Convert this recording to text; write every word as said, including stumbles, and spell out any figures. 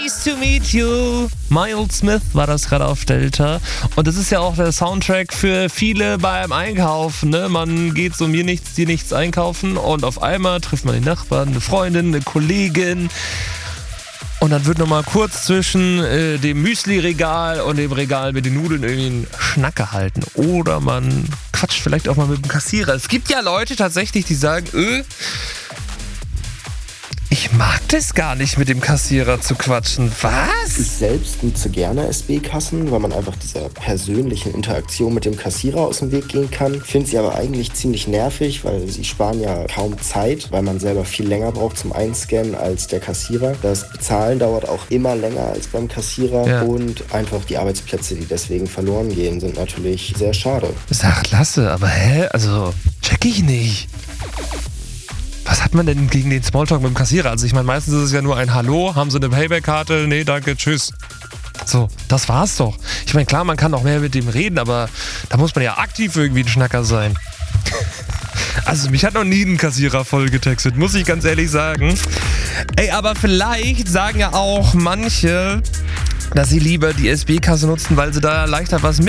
Nice to meet you. Miles Smith war das gerade auf Delta. Und das ist ja auch der Soundtrack für viele beim Einkaufen. Ne? Man geht so mir nichts, dir nichts einkaufen und auf einmal trifft man den Nachbarn, eine Freundin, eine Kollegin. Und dann wird nochmal kurz zwischen äh, dem Müsli-Regal und dem Regal mit den Nudeln irgendwie ein Schnack gehalten. Oder man quatscht vielleicht auch mal mit dem Kassierer. Es gibt ja Leute tatsächlich, die sagen, äh, ich mag das gar nicht, mit dem Kassierer zu quatschen. Was? Ich selbst nutze gerne S B-Kassen, weil man einfach dieser persönlichen Interaktion mit dem Kassierer aus dem Weg gehen kann. Finde sie aber eigentlich ziemlich nervig, weil sie sparen ja kaum Zeit, weil man selber viel länger braucht zum Einscannen als der Kassierer. Das Bezahlen dauert auch immer länger als beim Kassierer Ja. und einfach die Arbeitsplätze, die deswegen verloren gehen, sind natürlich sehr schade. Sag, lasse, aber hä? Also, check ich nicht. Was hat man denn gegen den Smalltalk mit dem Kassierer? Also ich meine, meistens ist es ja nur ein Hallo, haben Sie eine Payback-Karte? Nee, danke, tschüss. So, das war's doch. Ich meine, klar, man kann auch mehr mit dem reden, aber da muss man ja aktiv irgendwie ein Schnacker sein. Also mich hat noch nie ein Kassierer voll getextet, muss ich ganz ehrlich sagen. Ey, aber vielleicht sagen ja auch manche, dass sie lieber die S B-Kasse nutzen, weil sie da leichter was mit